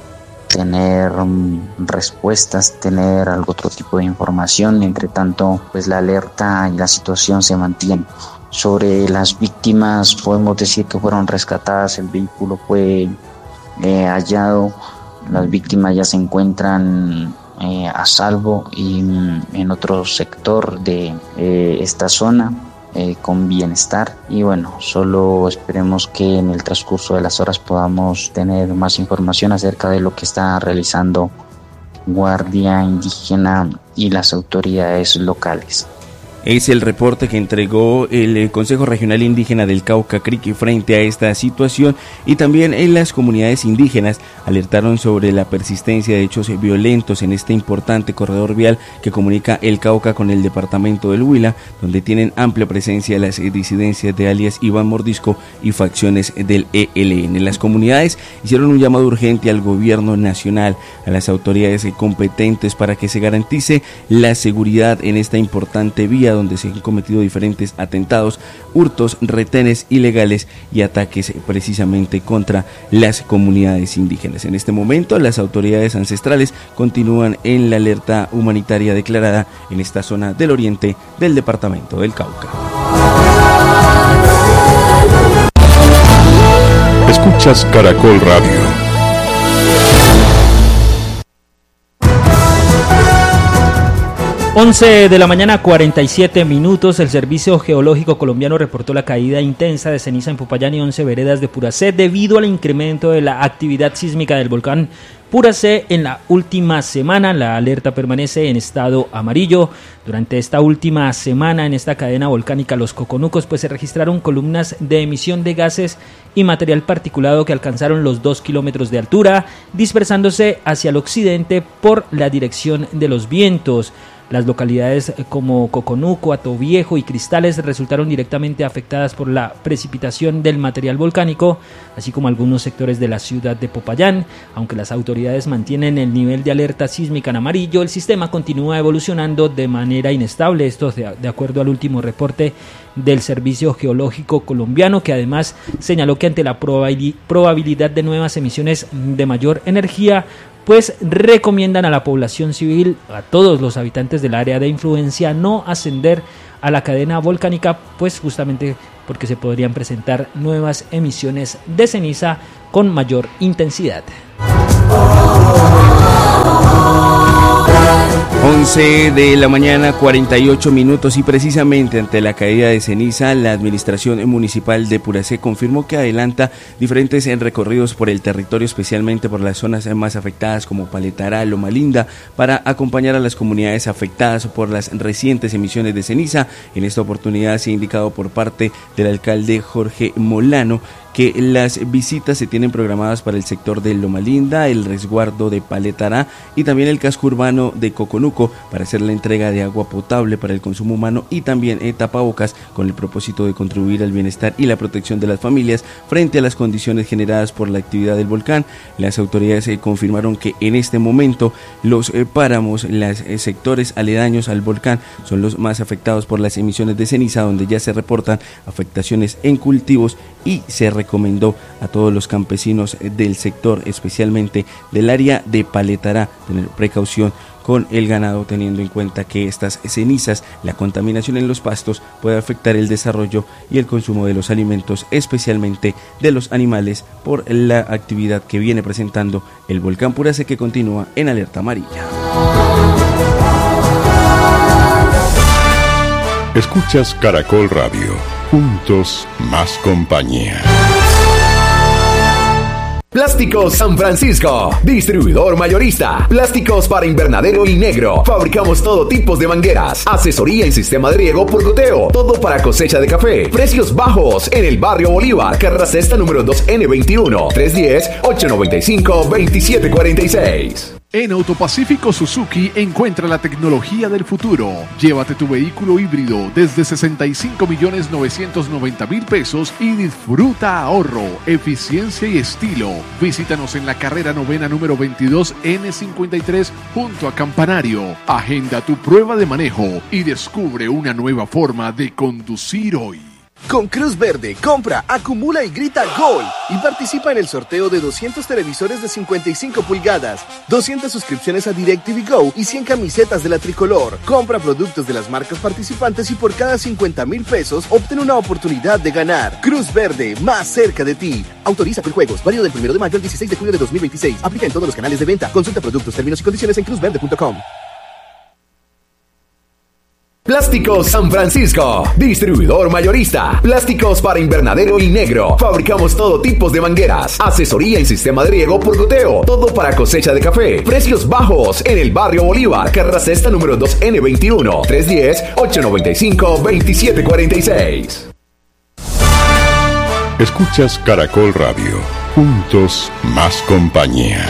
tener um, respuestas, tener algún otro tipo de información. Entre tanto, pues la alerta y la situación se mantiene. Sobre las víctimas, podemos decir que fueron rescatadas, el vehículo fue eh, hallado, las víctimas ya se encuentran eh, a salvo y mm, en otro sector de eh, esta zona eh, con bienestar. Y bueno, solo esperemos que en el transcurso de las horas podamos tener más información acerca de lo que está realizando Guardia Indígena y las autoridades locales. Es el reporte que entregó el Consejo Regional Indígena del Cauca, C R I C, frente a esta situación. Y también en las comunidades indígenas alertaron sobre la persistencia de hechos violentos en este importante corredor vial que comunica el Cauca con el departamento del Huila, donde tienen amplia presencia las disidencias de alias Iván Mordisco y facciones del E L N. Las comunidades hicieron un llamado urgente al gobierno nacional, a las autoridades competentes, para que se garantice la seguridad en esta importante vía donde se han cometido diferentes atentados, hurtos, retenes ilegales y ataques precisamente contra las comunidades indígenas. En este momento, las autoridades ancestrales continúan en la alerta humanitaria declarada en esta zona del oriente del departamento del Cauca. Escuchas Caracol Radio. once de la mañana, cuarenta y siete minutos. El Servicio Geológico Colombiano reportó la caída intensa de ceniza en Popayán y once veredas de Puracé debido al incremento de la actividad sísmica del volcán Puracé en la última semana. La alerta permanece en estado amarillo. Durante esta última semana en esta cadena volcánica Los Coconucos pues se registraron columnas de emisión de gases y material particulado que alcanzaron los dos kilómetros de altura, dispersándose hacia el occidente por la dirección de los vientos. Las localidades como Coconuco, Atoviejo y Cristales resultaron directamente afectadas por la precipitación del material volcánico, así como algunos sectores de la ciudad de Popayán. Aunque las autoridades mantienen el nivel de alerta sísmica en amarillo, el sistema continúa evolucionando de manera inestable. Esto de, de acuerdo al último reporte del Servicio Geológico Colombiano, que además señaló que ante la probabilidad de nuevas emisiones de mayor energía, pues recomiendan a la población civil, a todos los habitantes del área de influencia, no ascender a la cadena volcánica, pues justamente porque se podrían presentar nuevas emisiones de ceniza con mayor intensidad. once de la mañana, cuarenta y ocho minutos, y precisamente ante la caída de ceniza, la administración municipal de Puracé confirmó que adelanta diferentes recorridos por el territorio, especialmente por las zonas más afectadas como Paletará, Loma Linda, para acompañar a las comunidades afectadas por las recientes emisiones de ceniza. En esta oportunidad se ha indicado por parte del alcalde Jorge Molano que las visitas se tienen programadas para el sector de Loma Linda, el resguardo de Paletará y también el casco urbano de Coconuco para hacer la entrega de agua potable para el consumo humano y también eh, tapabocas, con el propósito de contribuir al bienestar y la protección de las familias frente a las condiciones generadas por la actividad del volcán. Las autoridades eh, confirmaron que en este momento los eh, páramos, los eh, sectores aledaños al volcán son los más afectados por las emisiones de ceniza, donde ya se reportan afectaciones en cultivos y se recomendó a todos los campesinos del sector, especialmente del área de Paletará, tener precaución con el ganado, teniendo en cuenta que estas cenizas, la contaminación en los pastos, puede afectar el desarrollo y el consumo de los alimentos, especialmente de los animales, por la actividad que viene presentando el volcán Puracé, que continúa en alerta amarilla. Escuchas Caracol Radio, juntos más compañía. Plásticos San Francisco, distribuidor mayorista. Plásticos para invernadero y negro. Fabricamos todo tipo de mangueras, asesoría y sistema de riego por goteo. Todo para cosecha de café. Precios bajos en el barrio Bolívar, carrera sexta número dos N veintiuno, tres uno cero, ocho nueve cinco, dos siete cuatro seis. En Autopacífico Suzuki encuentra la tecnología del futuro. Llévate tu vehículo híbrido desde sesenta y cinco millones novecientos noventa mil pesos y disfruta ahorro, eficiencia y estilo. Visítanos en la carrera novena número veintidós N cincuenta y tres junto a Campanario. Agenda tu prueba de manejo y descubre una nueva forma de conducir hoy. Con Cruz Verde, compra, acumula y grita ¡Gol! Y participa en el sorteo de doscientos televisores de cincuenta y cinco pulgadas, doscientas suscripciones a DirecTV Go y cien camisetas de la tricolor. Compra productos de las marcas participantes y por cada cincuenta mil pesos obtén una oportunidad de ganar. Cruz Verde, más cerca de ti. Autoriza con juegos, válido del primero de mayo al dieciséis de julio de dos mil veintiséis. Aplica en todos los canales de venta. Consulta productos, términos y condiciones en cruz verde punto com. Plásticos San Francisco, distribuidor mayorista. Plásticos para invernadero y negro. Fabricamos todo tipo de mangueras, asesoría y sistema de riego por goteo. Todo para cosecha de café. Precios bajos en el barrio Bolívar, carrera sexta número dos N veintiuno, tres uno cero, ocho nueve cinco, dos siete cuatro seis. Escuchas Caracol Radio, juntos más compañía.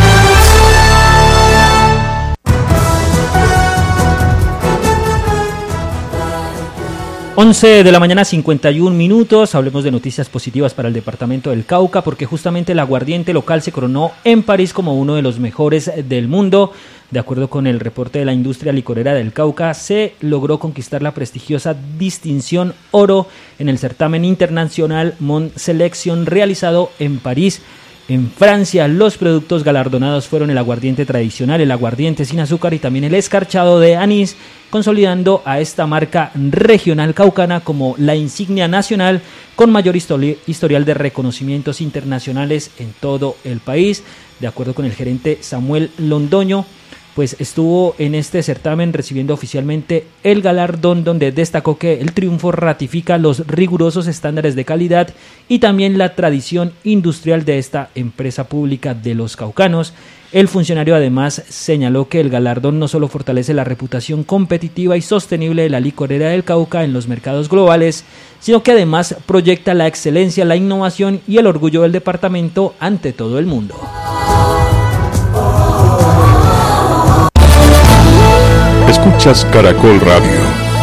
once de la mañana, cincuenta y un minutos. Hablemos de noticias positivas para el departamento del Cauca, porque justamente el aguardiente local se coronó en París como uno de los mejores del mundo. De acuerdo con el reporte de la industria licorera del Cauca, se logró conquistar la prestigiosa distinción oro en el certamen internacional Mont Selection realizado en París. En Francia, los productos galardonados fueron el aguardiente tradicional, el aguardiente sin azúcar y también el escarchado de anís, consolidando a esta marca regional caucana como la insignia nacional con mayor histori- historial de reconocimientos internacionales en todo el país. De acuerdo con el gerente Samuel Londoño, pues estuvo en este certamen recibiendo oficialmente el galardón, donde destacó que el triunfo ratifica los rigurosos estándares de calidad y también la tradición industrial de esta empresa pública de los caucanos. El funcionario además señaló que el galardón no solo fortalece la reputación competitiva y sostenible de la licorera del Cauca en los mercados globales, sino que además proyecta la excelencia, la innovación y el orgullo del departamento ante todo el mundo. Escucha Escuchas Caracol Radio.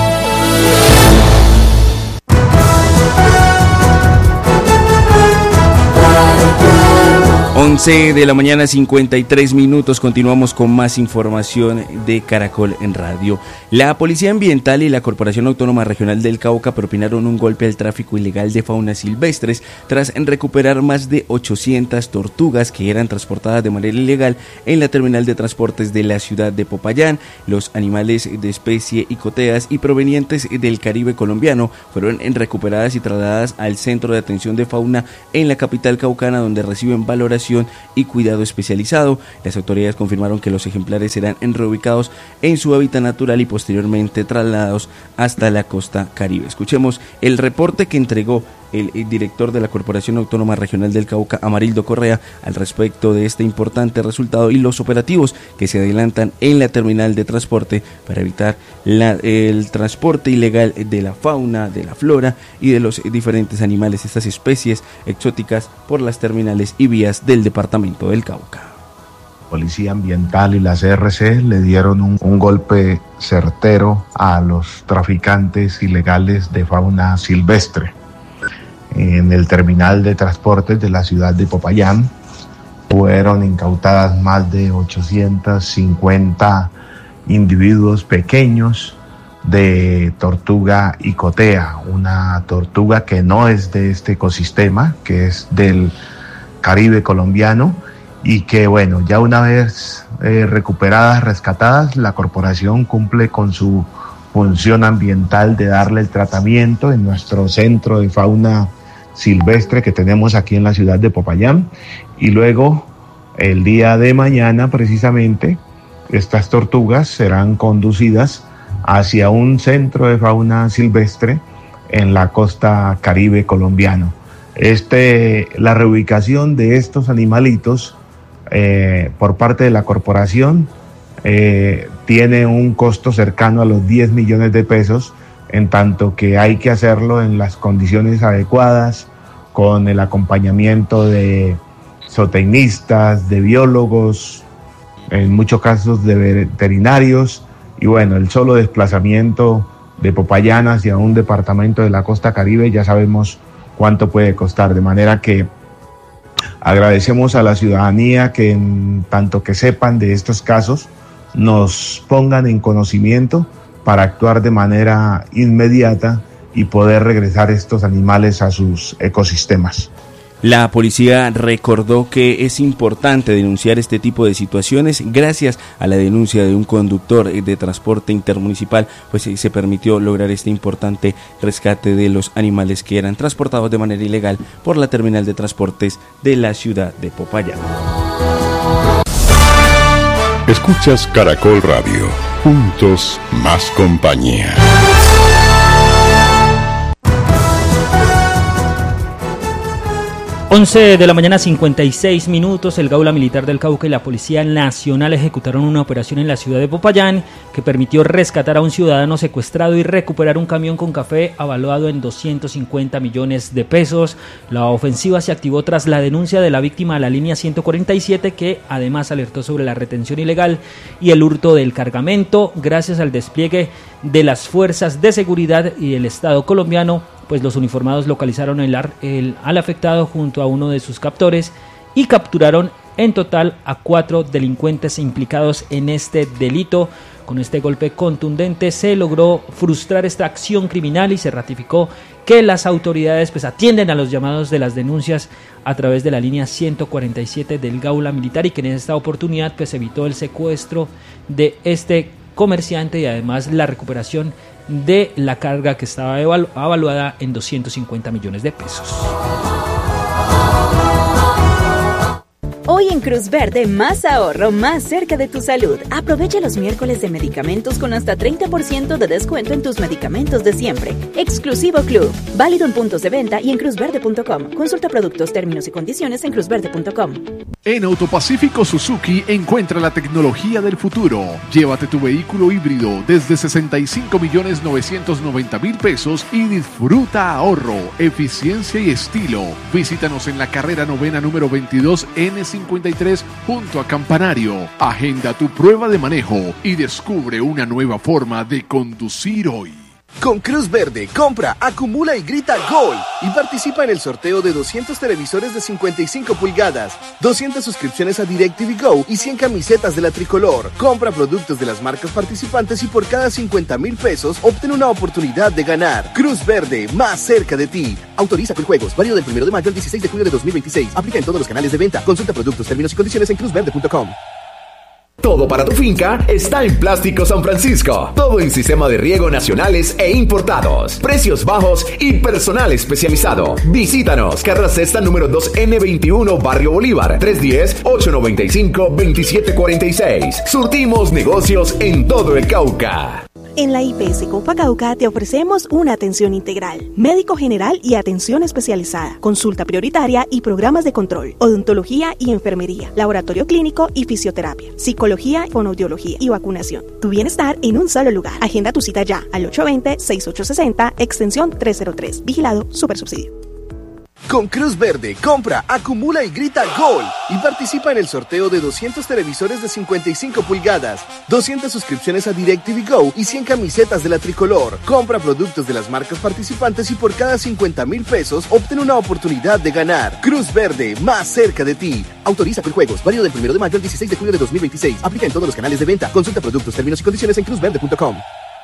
once de la mañana, cincuenta y tres minutos. Continuamos con más información de Caracol en Radio. La Policía Ambiental y la Corporación Autónoma Regional del Cauca propinaron un golpe al tráfico ilegal de fauna silvestres tras recuperar más de ochocientas tortugas que eran transportadas de manera ilegal en la terminal de transportes de la ciudad de Popayán. Los animales de especie icoteas y provenientes del Caribe colombiano fueron recuperadas y trasladadas al Centro de Atención de Fauna en la capital caucana, donde reciben valoración y cuidado especializado. Las autoridades confirmaron que los ejemplares serán reubicados en su hábitat natural y posteriormente trasladados hasta la costa Caribe. Escuchemos el reporte que entregó el, el director de la Corporación Autónoma Regional del Cauca, Amarildo Correa, al respecto de este importante resultado y los operativos que se adelantan en la terminal de transporte para evitar la, el transporte ilegal de la fauna, de la flora y de los diferentes animales, estas especies exóticas, por las terminales y vías del departamento del Cauca. Policía Ambiental y la C R C le dieron un, un golpe certero a los traficantes ilegales de fauna silvestre. En el terminal de transportes de la ciudad de Popayán fueron incautadas más de ochocientos cincuenta individuos pequeños de tortuga icotea, una tortuga que no es de este ecosistema, que es del Caribe colombiano, y que bueno, ya una vez eh, recuperadas, rescatadas, la corporación cumple con su función ambiental de darle el tratamiento en nuestro centro de fauna silvestre que tenemos aquí en la ciudad de Popayán, y luego el día de mañana precisamente estas tortugas serán conducidas hacia un centro de fauna silvestre en la costa Caribe colombiano. Este, la reubicación de estos animalitos eh, por parte de la corporación eh, tiene un costo cercano a los diez millones de pesos, en tanto que hay que hacerlo en las condiciones adecuadas, con el acompañamiento de zootecnistas, de biólogos, en muchos casos de veterinarios, y bueno, el solo desplazamiento de Popayán hacia un departamento de la costa Caribe ya sabemos cuánto puede costar, de manera que agradecemos a la ciudadanía que en tanto que sepan de estos casos nos pongan en conocimiento para actuar de manera inmediata y poder regresar estos animales a sus ecosistemas. La policía recordó que es importante denunciar este tipo de situaciones. Gracias a la denuncia de un conductor de transporte intermunicipal, pues se permitió lograr este importante rescate de los animales que eran transportados de manera ilegal por la terminal de transportes de la ciudad de Popayán. Escuchas Caracol Radio. Juntos, más compañía. once de la mañana, cincuenta y seis minutos. El Gaula Militar del Cauca y la Policía Nacional ejecutaron una operación en la ciudad de Popayán que permitió rescatar a un ciudadano secuestrado y recuperar un camión con café avaluado en doscientos cincuenta millones de pesos. La ofensiva se activó tras la denuncia de la víctima a la línea ciento cuarenta y siete, que además alertó sobre la retención ilegal y el hurto del cargamento. Gracias al despliegue de las fuerzas de seguridad y del Estado colombiano, pues los uniformados localizaron el, el, al afectado junto a uno de sus captores y capturaron en total a cuatro delincuentes implicados en este delito. Con este golpe contundente se logró frustrar esta acción criminal y se ratificó que las autoridades pues atienden a los llamados de las denuncias a través de la línea ciento cuarenta y siete del Gaula Militar, y que en esta oportunidad pues evitó el secuestro de este comerciante y además la recuperación de la carga que estaba evalu- evaluada en doscientos cincuenta millones de pesos. Hoy en Cruz Verde, más ahorro, más cerca de tu salud. Aprovecha los miércoles de medicamentos con hasta treinta por ciento de descuento en tus medicamentos de siempre. Exclusivo Club. Válido en puntos de venta y en cruz verde punto com. Consulta productos, términos y condiciones en cruz verde punto com. En Autopacífico Suzuki encuentra la tecnología del futuro. Llévate tu vehículo híbrido desde sesenta y cinco millones novecientos noventa mil pesos y disfruta ahorro, eficiencia y estilo. Visítanos en la carrera novena número veintidós N cincuenta y tres junto a Campanario. Agenda tu prueba de manejo y descubre una nueva forma de conducir hoy. Con Cruz Verde, compra, acumula y grita ¡Gol! Y participa en el sorteo de doscientos televisores de cincuenta y cinco pulgadas, doscientas suscripciones a DirecTV Go y cien camisetas de la tricolor. Compra productos de las marcas participantes y por cada cincuenta mil pesos obtén una oportunidad de ganar. Cruz Verde, más cerca de ti. Autoriza con juegos, válido del primero de mayo al dieciséis de junio de dos mil veintiséis. Aplica en todos los canales de venta. Consulta productos, términos y condiciones en cruz verde punto com. Todo para tu finca está en Plástico San Francisco. Todo en sistema de riego nacionales e importados. Precios bajos y personal especializado. Visítanos. Carrera Sexta número dos N veintiuno, Barrio Bolívar. tres uno cero, ocho nueve cinco, dos siete cuatro seis. Surtimos negocios en todo el Cauca. En la I P S Copa Cauca te ofrecemos una atención integral, médico general y atención especializada, consulta prioritaria y programas de control, odontología y enfermería, laboratorio clínico y fisioterapia, psicología, fonoaudiología y vacunación. Tu bienestar en un solo lugar. Agenda tu cita ya al ocho dos cero, seis ocho seis cero, extensión trescientos tres. Vigilado Supersubsidio. Con Cruz Verde, compra, acumula y grita ¡Gol! Y participa en el sorteo de doscientos televisores de cincuenta y cinco pulgadas, doscientas suscripciones a DirecTV Go y cien camisetas de la tricolor. Compra productos de las marcas participantes y por cada cincuenta mil pesos obtén una oportunidad de ganar. Cruz Verde, más cerca de ti. Autoriza con juegos, válido del primero de mayo al dieciséis de junio de dos mil veintiséis. Aplica en todos los canales de venta. Consulta productos, términos y condiciones en cruz verde punto com.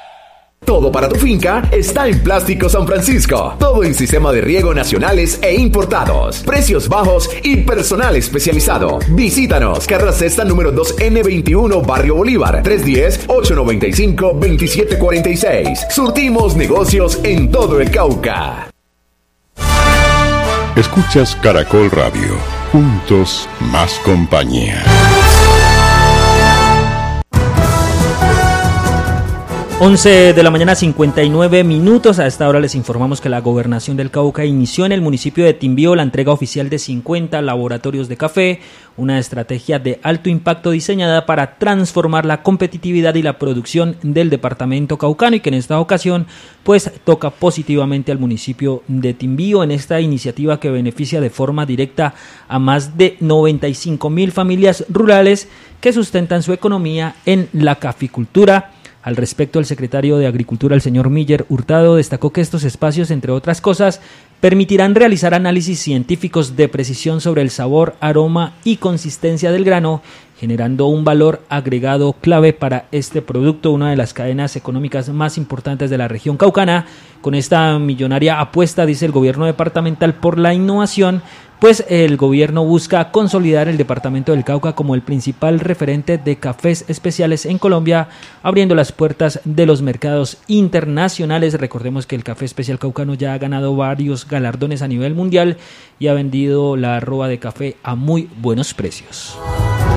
Todo para tu finca está en Plástico San Francisco. Todo en sistema de riego nacionales e importados. Precios bajos y personal especializado. Visítanos. Carrera Sexta número dos N veintiuno, Barrio Bolívar. tres uno cero, ocho nueve cinco, dos siete cuatro seis. Surtimos negocios en todo el Cauca. Escuchas Caracol Radio. Juntos más compañía. once de la mañana, cincuenta y nueve minutos. A esta hora les informamos que la Gobernación del Cauca inició en el municipio de Timbío la entrega oficial de cincuenta laboratorios de café, una estrategia de alto impacto diseñada para transformar la competitividad y la producción del departamento caucano y que en esta ocasión pues toca positivamente al municipio de Timbío en esta iniciativa que beneficia de forma directa a más de noventa y cinco mil familias rurales que sustentan su economía en la caficultura. Al respecto, el secretario de Agricultura, el señor Miller Hurtado, destacó que estos espacios, entre otras cosas, permitirán realizar análisis científicos de precisión sobre el sabor, aroma y consistencia del grano, generando un valor agregado clave para este producto, una de las cadenas económicas más importantes de la región caucana. Con esta millonaria apuesta, dice el gobierno departamental, por la innovación, pues el gobierno busca consolidar el departamento del Cauca como el principal referente de cafés especiales en Colombia, abriendo las puertas de los mercados internacionales. Recordemos que el café especial caucano ya ha ganado varios galardones a nivel mundial y ha vendido la arroba de café a muy buenos precios.